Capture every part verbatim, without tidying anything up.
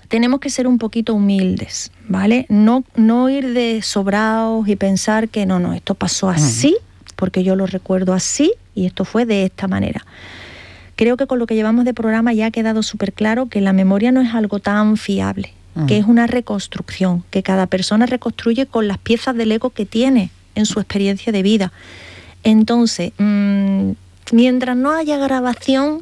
tenemos que ser un poquito humildes, ¿vale? No, no ir de sobrados y pensar que no, no, esto pasó así, porque yo lo recuerdo así y esto fue de esta manera. Creo que con lo que llevamos de programa ya ha quedado súper claro que la memoria no es algo tan fiable, uh-huh. que es una reconstrucción, que cada persona reconstruye con las piezas del Lego que tiene en su experiencia de vida. Entonces, mmm, mientras no haya grabación...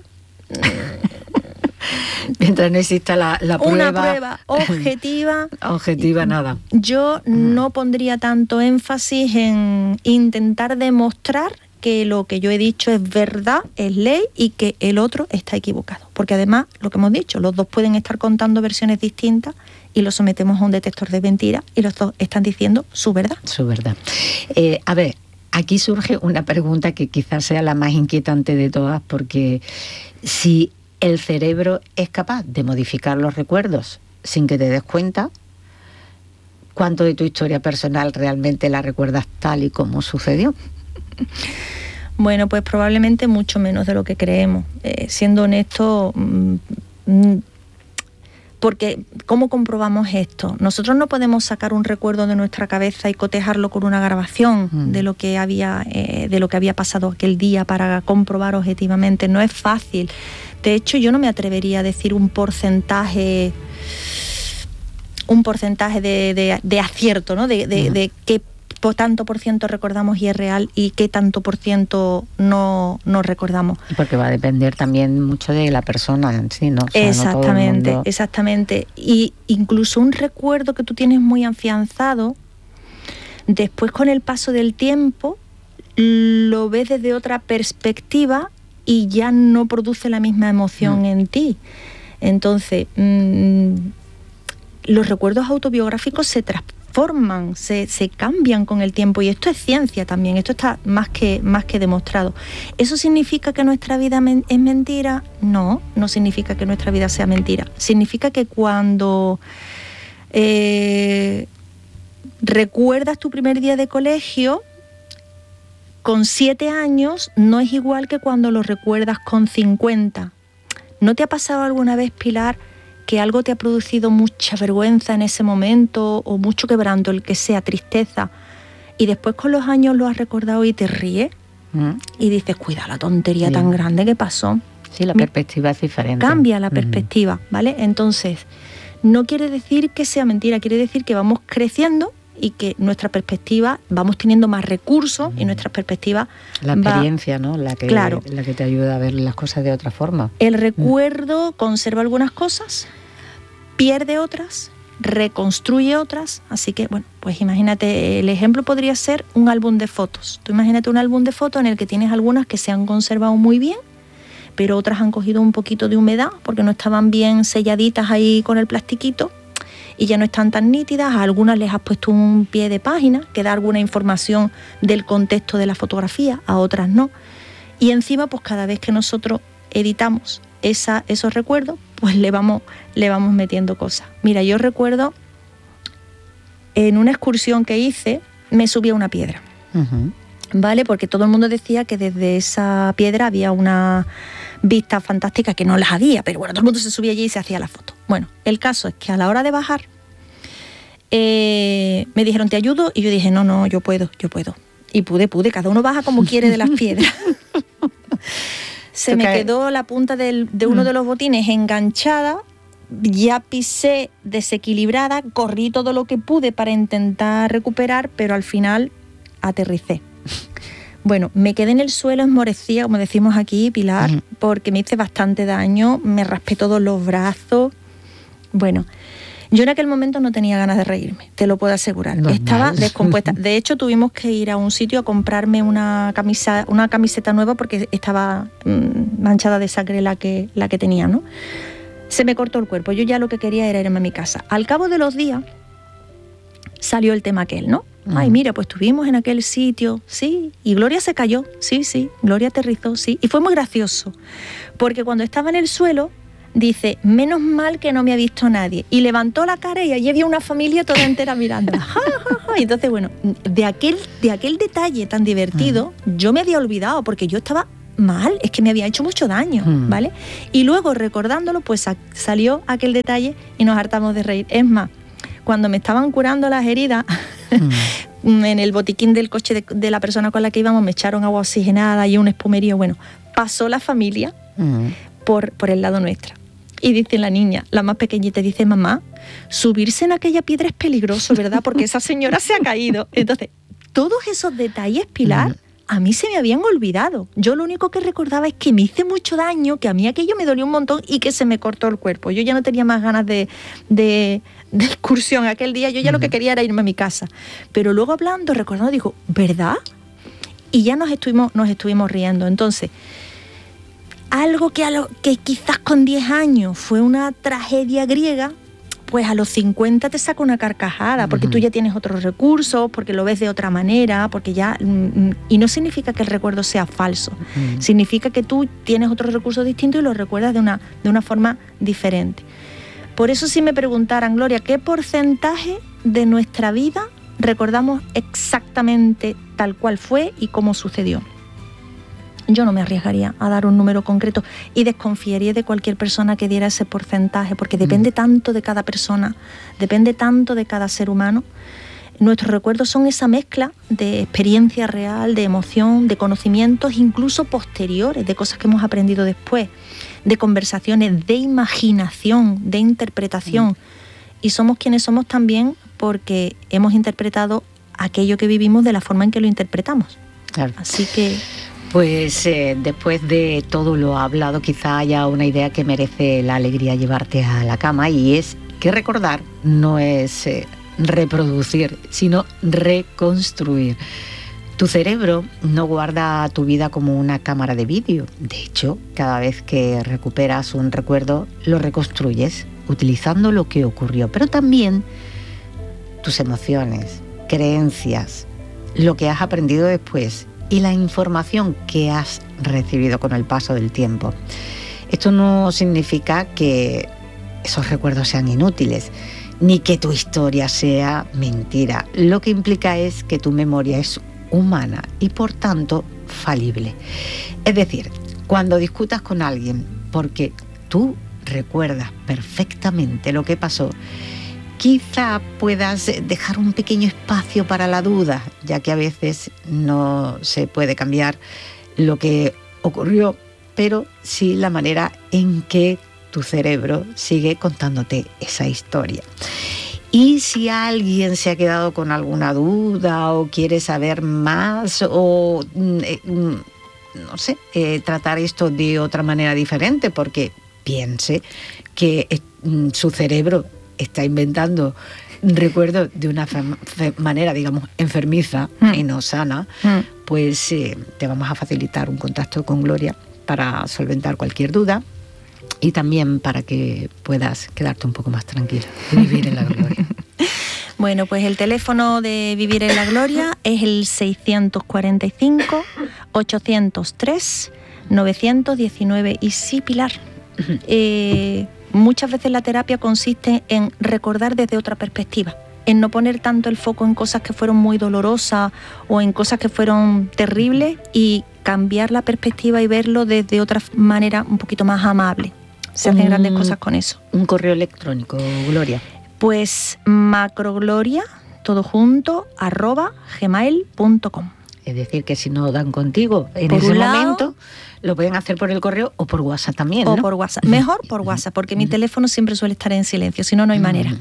Mientras no exista la, la prueba... Una prueba objetiva... objetiva, nada. Yo no pondría tanto énfasis en intentar demostrar que lo que yo he dicho es verdad, es ley, y que el otro está equivocado. Porque además, lo que hemos dicho, los dos pueden estar contando versiones distintas y los sometemos a un detector de mentiras y los dos están diciendo su verdad. Su verdad. Eh, a ver, aquí surge una pregunta que quizás sea la más inquietante de todas, porque si el cerebro es capaz de modificar los recuerdos sin que te des cuenta, ¿cuánto de tu historia personal realmente la recuerdas tal y como sucedió? Bueno, pues probablemente mucho menos de lo que creemos. Eh, siendo honesto, mmm, porque ¿cómo comprobamos esto? Nosotros no podemos sacar un recuerdo de nuestra cabeza y cotejarlo con una grabación mm. de lo que había, eh, de lo que había pasado aquel día para comprobar objetivamente. No es fácil. De hecho, yo no me atrevería a decir un porcentaje, un porcentaje de, de, de acierto, ¿no? De, de, mm. de qué tanto por ciento recordamos y es real y qué tanto por ciento no, no recordamos. Porque va a depender también mucho de la persona en sí, ¿no? O sea, exactamente, no todo el mundo... exactamente. Y incluso un recuerdo que tú tienes muy afianzado, después con el paso del tiempo, lo ves desde otra perspectiva y ya no produce la misma emoción mm. en ti. Entonces, mmm, los recuerdos autobiográficos se transforman. Forman, se, se cambian con el tiempo, y esto es ciencia también, esto está más que, más que demostrado. ¿Eso significa que nuestra vida men- es mentira? No, no significa que nuestra vida sea mentira. Significa que cuando eh, recuerdas tu primer día de colegio, con siete años, no es igual que cuando lo recuerdas con cincuenta. ¿No te ha pasado alguna vez, Pilar, que algo te ha producido mucha vergüenza en ese momento o mucho quebranto, el que sea, tristeza, y después con los años lo has recordado y te ríes mm. y dices, cuida la tontería sí. tan grande que pasó? Sí, la perspectiva es diferente. Cambia la perspectiva, mm. ¿vale? Entonces, no quiere decir que sea mentira, quiere decir que vamos creciendo y que nuestra perspectiva, vamos teniendo más recursos mm. y nuestra perspectiva... La experiencia, va, ¿no? La que, claro. la que te ayuda a ver las cosas de otra forma. El recuerdo mm. conserva algunas cosas, pierde otras, reconstruye otras, así que, bueno, pues imagínate, el ejemplo podría ser un álbum de fotos. Tú imagínate un álbum de fotos en el que tienes algunas que se han conservado muy bien, pero otras han cogido un poquito de humedad porque no estaban bien selladitas ahí con el plastiquito, y ya no están tan nítidas. A algunas les has puesto un pie de página que da alguna información del contexto de la fotografía, a otras no. Y encima, pues cada vez que nosotros editamos esa, esos recuerdos, pues le vamos, le vamos metiendo cosas. Mira, yo recuerdo en una excursión que hice, me subí a una piedra, uh-huh. ¿vale? Porque todo el mundo decía que desde esa piedra había una vista fantástica, que no las había, pero bueno, todo el mundo se subía allí y se hacía la foto. Bueno, el caso es que a la hora de bajar, eh, me dijeron, ¿te ayudo? Y yo dije, no, no, yo puedo, yo puedo. Y pude, pude, cada uno baja como quiere de las piedras. Se me cae? quedó la punta del, de uno mm. de los botines enganchada, ya pisé desequilibrada, corrí todo lo que pude para intentar recuperar, pero al final aterricé. Bueno, me quedé en el suelo esmorecida, como decimos aquí, Pilar, mm. porque me hice bastante daño, me raspé todos los brazos. Bueno, yo en aquel momento no tenía ganas de reírme, te lo puedo asegurar. Normal. Estaba descompuesta. De hecho, tuvimos que ir a un sitio a comprarme una camisa, una camiseta nueva porque estaba mmm, manchada de sangre la que, la que tenía, ¿no? Se me cortó el cuerpo. Yo ya lo que quería era irme a mi casa. Al cabo de los días salió el tema aquel, ¿no? Ay, mira, pues estuvimos en aquel sitio, sí, y Gloria se cayó, sí, sí, Gloria aterrizó, sí, y fue muy gracioso, porque cuando estaba en el suelo, dice, menos mal que no me ha visto nadie, y levantó la cara y allí había una familia toda entera mirando, ja, ja, ja. Y entonces, bueno, de aquel, de aquel detalle tan divertido, uh-huh. yo me había olvidado, porque yo estaba mal, es que me había hecho mucho daño, mm. ¿vale? Y luego recordándolo, pues a, salió aquel detalle y nos hartamos de reír. Es más, cuando me estaban curando las heridas, mm. en el botiquín del coche de, de la persona con la que íbamos, me echaron agua oxigenada y un espumerío. Bueno, pasó la familia mm. por, por el lado nuestro. Y dice la niña, la más pequeñita, dice, mamá, subirse en aquella piedra es peligroso, ¿verdad? Porque esa señora se ha caído. Entonces, todos esos detalles, Pilar, mm. a mí se me habían olvidado. Yo lo único que recordaba es que me hice mucho daño, que a mí aquello me dolió un montón y que se me cortó el cuerpo. Yo ya no tenía más ganas de, de, de excursión aquel día, yo ya uh-huh. lo que quería era irme a mi casa. Pero luego hablando, recordando, digo, ¿verdad? Y ya nos estuvimos, nos estuvimos riendo. Entonces, algo que, a lo, que quizás con diez años fue una tragedia griega, pues a los cincuenta te saca una carcajada, porque uh-huh. tú ya tienes otros recursos, porque lo ves de otra manera, porque ya... Y no significa que el recuerdo sea falso, uh-huh. significa que tú tienes otros recursos distintos y los recuerdas de una, de una forma diferente. Por eso si me preguntaran, Gloria, ¿qué porcentaje de nuestra vida recordamos exactamente tal cual fue y cómo sucedió? Yo no me arriesgaría a dar un número concreto y desconfiaría de cualquier persona que diera ese porcentaje, porque depende mm. tanto de cada persona, depende tanto de cada ser humano. Nuestros recuerdos son esa mezcla de experiencia real, de emoción, de conocimientos incluso posteriores, de cosas que hemos aprendido después, de conversaciones, de imaginación, de interpretación. Mm. Y somos quienes somos también porque hemos interpretado aquello que vivimos de la forma en que lo interpretamos. Claro. Así que... Pues eh, después de todo lo hablado, quizá haya una idea que merece la alegría llevarte a la cama, y es que recordar no es eh, reproducir, sino reconstruir. Tu cerebro no guarda tu vida como una cámara de vídeo. De hecho, cada vez que recuperas un recuerdo, lo reconstruyes utilizando lo que ocurrió, pero también tus emociones, creencias, lo que has aprendido después y la información que has recibido con el paso del tiempo. Esto no significa que esos recuerdos sean inútiles, ni que tu historia sea mentira. Lo que implica es que tu memoria es humana y por tanto falible. Es decir, cuando discutas con alguien porque tú recuerdas perfectamente lo que pasó, quizá puedas dejar un pequeño espacio para la duda, ya que a veces no se puede cambiar lo que ocurrió, pero sí la manera en que tu cerebro sigue contándote esa historia. Y si alguien se ha quedado con alguna duda o quiere saber más o, eh, no sé, eh, tratar esto de otra manera diferente, porque piense que eh, su cerebro está inventando recuerdos de una fe- fe- manera, digamos, enfermiza mm. y no sana, mm. pues eh, te vamos a facilitar un contacto con Gloria para solventar cualquier duda y también para que puedas quedarte un poco más tranquila y vivir en la gloria. Bueno, pues el teléfono de Vivir en la Gloria es el seiscientos cuarenta y cinco, ochocientos tres, novecientos diecinueve. Y sí, Pilar, uh-huh. eh, muchas veces la terapia consiste en recordar desde otra perspectiva, en no poner tanto el foco en cosas que fueron muy dolorosas o en cosas que fueron terribles y cambiar la perspectiva y verlo desde otra manera un poquito más amable. Se hacen un, grandes cosas con eso. Un correo electrónico, Gloria. Pues macrogloria, todo junto, arroba gmail punto com. Es decir, que si no dan contigo en por ese lado, momento, lo pueden hacer por el correo o por WhatsApp también, O ¿no? por WhatsApp. Mejor por WhatsApp, porque mi teléfono siempre suele estar en silencio, si no, no hay manera.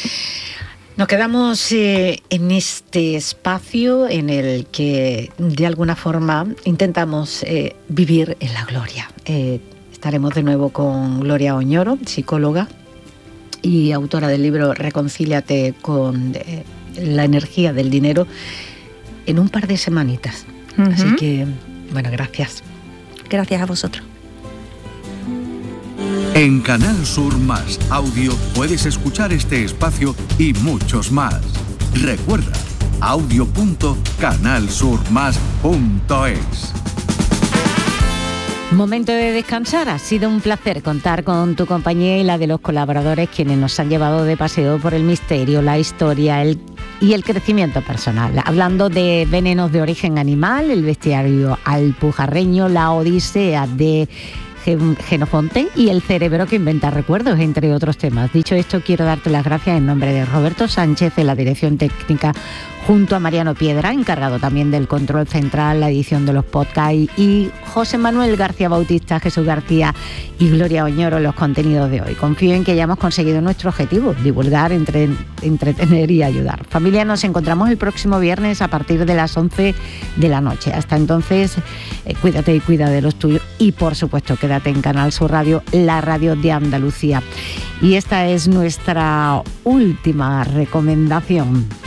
Nos quedamos eh, en este espacio en el que, de alguna forma, intentamos eh, vivir en la gloria. Eh, estaremos de nuevo con Gloria Oñoro, psicóloga y autora del libro Reconcíliate con eh, la energía del dinero, en un par de semanitas. Uh-huh. Así que, bueno, gracias. Gracias a vosotros. En Canal Sur Más Audio puedes escuchar este espacio y muchos más. Recuerda, audio punto canal sur más punto es. Momento de descansar. Ha sido un placer contar con tu compañía y la de los colaboradores, quienes nos han llevado de paseo por el misterio, la historia, el y el crecimiento personal. Hablando de venenos de origen animal, el bestiario alpujarreño, la odisea de Jenofonte y el cerebro que inventa recuerdos, entre otros temas. Dicho esto, quiero darte las gracias en nombre de Roberto Sánchez, de la dirección técnica, junto a Mariano Piedra, encargado también del control central, la edición de los podcasts, y José Manuel García Bautista, Jesús García y Gloria Oñoro, los contenidos de hoy. Confío en que hayamos conseguido nuestro objetivo, divulgar, entre, entretener y ayudar. Familia, nos encontramos el próximo viernes a partir de las once de la noche. Hasta entonces, eh, cuídate y cuida de los tuyos y, por supuesto, quédate en Canal Sur Radio, la radio de Andalucía. Y esta es nuestra última recomendación.